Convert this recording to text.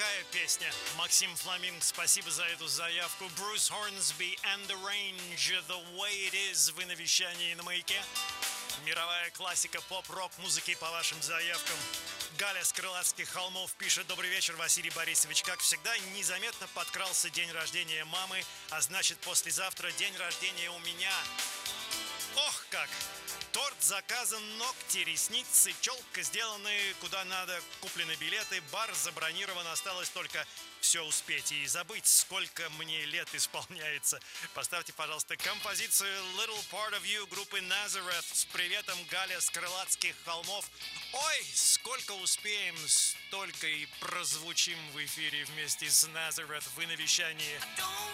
такая песня. Максим Фламинг, спасибо за эту заявку. Брюс Хорнсби and the Range, The Way It Is. Вы на вещании на Маяке. Мировая классика поп-рок музыки по вашим заявкам. Галя с Крылатских холмов пишет: добрый вечер, Василий Борисович. Как всегда, незаметно подкрался день рождения мамы, а значит, послезавтра день рождения у меня. Ох как! Торт заказан, ногти, ресницы, челка сделаны куда надо, куплены билеты, бар забронирован, осталось только все успеть и забыть, сколько мне лет исполняется. Поставьте, пожалуйста, композицию Little Part of You группы Nazareth с приветом, Галя с Крылатских холмов. Ой, сколько успеем, столько и прозвучим в эфире вместе с Nazareth. Вы на вещании